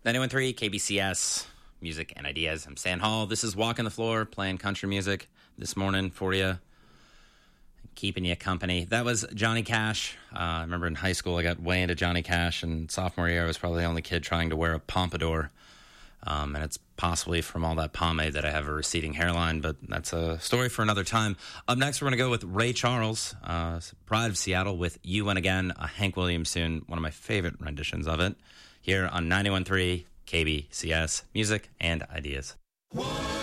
91.3 KBCS, music and ideas. I'm Stan Hall. This is Walking the Floor, playing country music this morning for you, keeping you company. That was Johnny Cash. I remember in high school I got way into Johnny Cash, and sophomore year I was probably the only kid trying to wear a pompadour. And it's possibly from all that pomade that I have a receding hairline, but that's a story for another time. Up next, we're going to go with Ray Charles, Pride of Seattle, with You and Again, a Hank Williams tune, one of my favorite renditions of it, here on 91.3 KBCS, music and ideas. Whoa!